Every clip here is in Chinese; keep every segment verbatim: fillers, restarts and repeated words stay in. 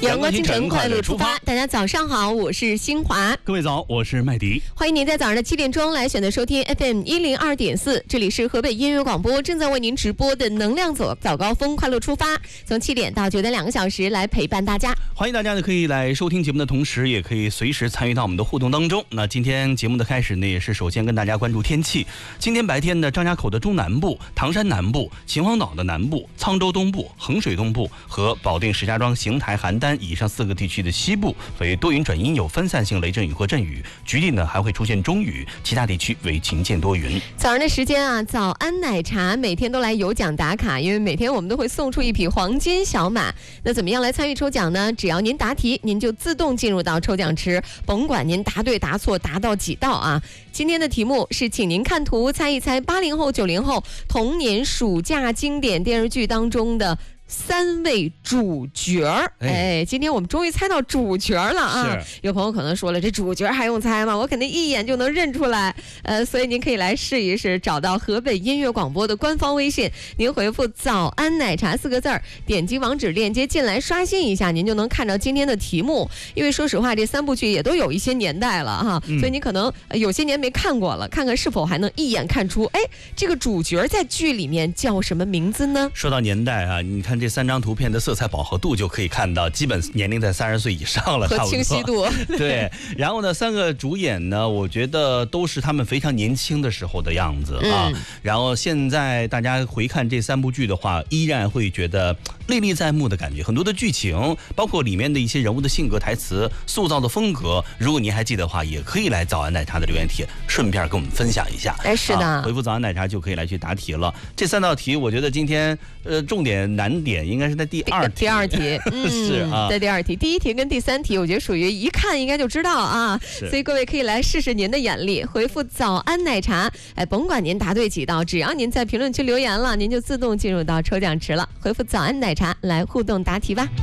阳光清晨，快乐出发。大家早上好，我是新华。 各位早，我是麦迪。 欢迎您在早上的七点钟来选择收听 F M 一零二点四，这里是河北音乐广播正在为您直播的能量早早高峰，快乐出发。从七点到九点两个小时来陪伴大家。 欢迎大家呢，可以来收听节目的同时，也可以随时参与到我们的互动当中。那今天节目的开始呢，也是首先跟大家关注天气。今天白天呢，张家口的中南部、唐山南部、秦皇岛的南部、沧州东部、衡水东部和保定、石家庄、邢台、邯郸以上四个地区的西部为多云转阴，有分散性雷阵雨或阵雨，局地呢还会出现中雨，其他地区为晴间多云。 早上的时间啊，早安奶茶每天都来有奖打卡，因为每天我们都会送出一匹黄金小马。那怎么样来参与抽奖呢？只要您答题，您就自动进入到抽奖池，甭管您答对答错，答到几道啊。今天的题目是，请您看图猜一猜八零后、九零后童年暑假经典电视剧当中的三位主角儿。哎，今天我们终于猜到主角了啊！有朋友可能说了，这主角还用猜吗？我肯定一眼就能认出来。呃，所以您可以来试一试，找到河北音乐广播的官方微信，您回复早安奶茶四个字儿，点击网址链接进来刷新一下，您就能看到今天的题目。因为说实话，这三部剧也都有一些年代了哈，嗯、所以你可能有些年没看过了，看看是否还能一眼看出，哎，这个主角在剧里面叫什么名字呢？ 说到年代啊，你看这三张图片的色彩饱和度就可以看到，基本年龄在三十岁以上了， 和清晰度。 对，然后呢，三个主演呢，我觉得都是他们非常年轻的时候的样子啊。嗯、然后现在大家回看这三部剧的话，依然会觉得历历在目的感觉。很多的剧情，包括里面的一些人物的性格、台词塑造的风格，如果您还记得的话，也可以来早安奶茶的留言帖，顺便跟我们分享一下。 哎，是的， 啊、回复早安奶茶就可以来去答题了。这三道题，我觉得今天呃重点难点应该是在第二题。 第二题，嗯、是啊，在第二题，第一题跟第三题，我觉得属于一看应该就知道啊，所以各位可以来试试您的眼力，回复早安奶茶，哎，甭管您答对几道，只要您在评论区留言了，您就自动进入到抽奖池了。回复早安奶茶来互动答题吧。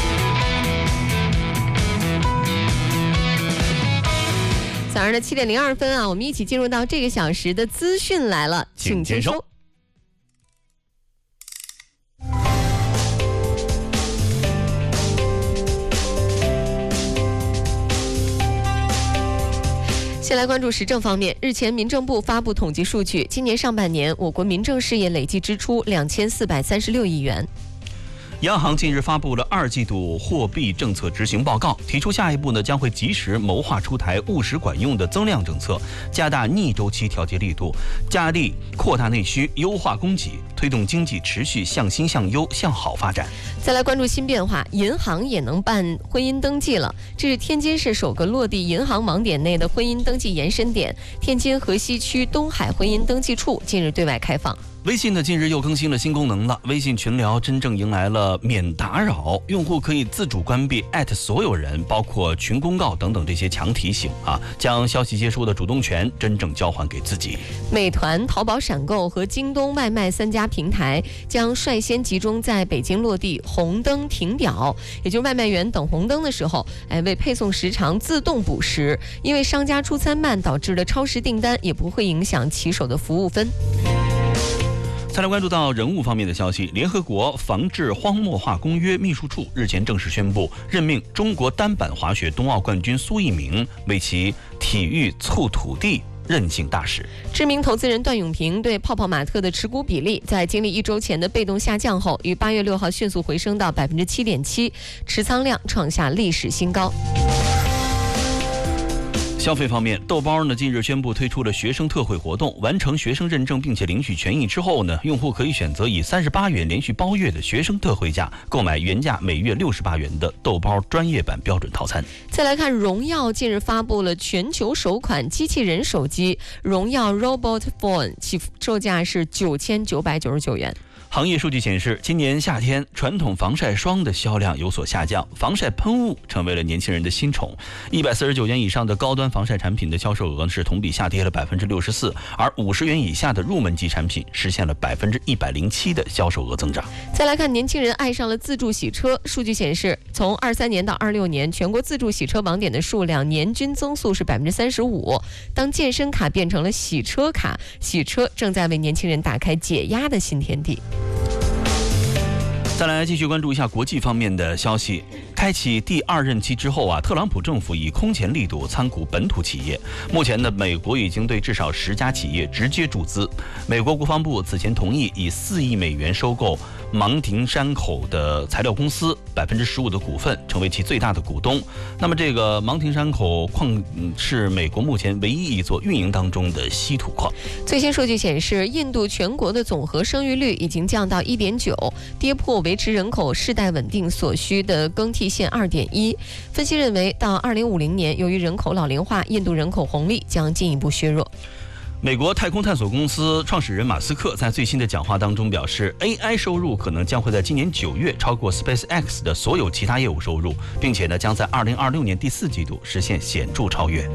早上的七点零二分啊，我们一起进入到这个小时的资讯来了，请签收。先来关注时政方面，日前民政部发布统计数据，今年上半年我国民政事业累计支出两千四百三十六亿元。 央行近日发布了二季度货币政策执行报告，提出下一步呢将会及时谋划出台务实管用的增量政策，加大逆周期调节力度，加力扩大内需，优化供给，推动经济持续向新向优向好发展。 再来关注新变化，银行也能办婚姻登记了。这是天津市首个落地银行网点内的婚姻登记延伸点，天津河西区东海婚姻登记处近日对外开放。 微信呢近日又更新了新功能了，微信群聊真正迎来了免打扰，用户可以自主关闭艾特所有人，包括群公告等等这些强提醒啊，将消息接收的主动权真正交还给自己。 美团、淘宝闪购和京东外卖三家平台将率先集中在北京落地红灯停表，也就是外卖员等红灯的时候，哎，为配送时长自动补时，因为商家出餐慢导致的超时订单也不会影响骑手的服务分。 再来关注到人物方面的消息，联合国防治荒漠化公约秘书处日前正式宣布任命中国单板滑雪冬奥冠军苏翊鸣为其体育促土地任性大使。 知名投资人段永平对泡泡玛特的持股比例在经历一周前的被动下降后，于八月六号迅速回升到百分之七点七，持仓量创下历史新高。 消费方面，豆包呢近日宣布推出了学生特惠活动，完成学生认证并且领取权益之后呢，用户可以选择以三十八元连续包月的学生特惠价购买原价每月六十八元的豆包专业版标准套餐。 再来看荣耀近日发布了全球首款机器人手机荣耀 Robot Phone， 其售价是九千九百九十九元。 行业数据显示，今年夏天传统防晒霜的销量有所下降，防晒喷雾成为了年轻人的新宠。一百四十九元以上的高端防晒产品的销售额是同比下跌了百分之六十四，而五十元以下的入门级产品实现了百分之一百零七的销售额增长。 再来看年轻人爱上了自助洗车，数据显示，从二三年到二六年，全国自助洗车网点的数量年均增速是百分之三十五。当健身卡变成了洗车卡，洗车正在为年轻人打开解压的新天地。 再来继续关注一下国际方面的消息。开启第二任期之后啊，特朗普政府以空前力度参股本土企业。目前呢，美国已经对至少十家企业直接注资。美国国防部此前同意以四亿美元收购芒廷山口的材料公司百分之十五的股份，成为其最大的股东。那么这个芒廷山口矿是美国目前唯一一座运营当中的稀土矿。 最新数据显示，印度全国的总和生育率已经降到一点九，跌破维持人口世代稳定所需的更替线二点一。分析认为，到二零五零年，由于人口老龄化，印度人口红利将进一步削弱。 美国太空探索公司创始人马斯克在最新的讲话当中表示 ，A I 收入可能将会在今年九月超过 SpaceX 的所有其他业务收入，并且呢，将在二零二六年第四季度实现显著超越。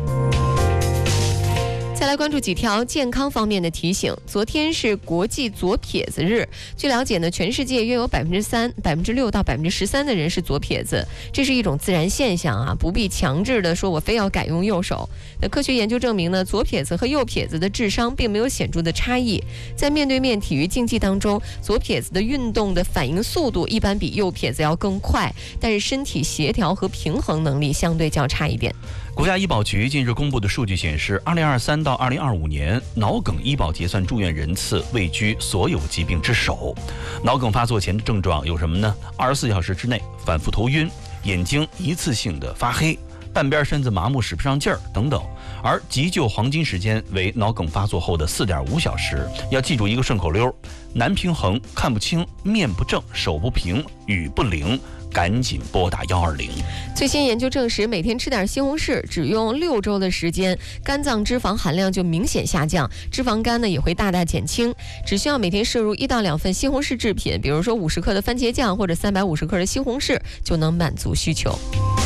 再来关注几条健康方面的提醒。昨天是国际左撇子日，据了解呢，全世界约有百分之三、百分之六到百分之十三的人是左撇子，这是一种自然现象啊，不必强制的说我非要改用右手。那科学研究证明呢，左撇子和右撇子的智商并没有显著的差异。在面对面体育竞技当中，左撇子的运动的反应速度一般比右撇子要更快，但是身体协调和平衡能力相对较差一点。 国家医保局近日公布的数据显示，二零二三到二零二五年，脑梗医保结算住院人次位居所有疾病之首。脑梗发作前的症状有什么呢？二十四小时之内反复头晕，眼睛一次性的发黑，半边身子麻木使不上劲儿等等。而急救黄金时间为脑梗发作后的四点五小时。要记住一个顺口溜：难平衡、看不清、面不正、手不平、语不灵，赶紧拨打幺二零。 最新研究证实，每天吃点西红柿，只用六周的时间，肝脏脂肪含量就明显下降，脂肪肝呢也会大大减轻。只需要每天摄入一到两份西红柿制品，比如说五十克的番茄酱或者三百五十克的西红柿，就能满足需求。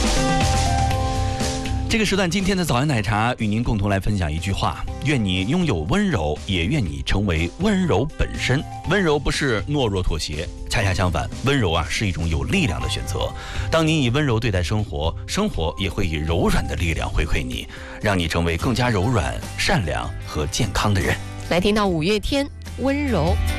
这个时段，今天的早安奶茶与您共同来分享一句话：愿你拥有温柔，也愿你成为温柔本身。温柔不是懦弱妥协，恰恰相反，温柔啊是一种有力量的选择。当你以温柔对待生活，生活也会以柔软的力量回馈你，让你成为更加柔软、善良和健康的人。 来听到五月天，温柔。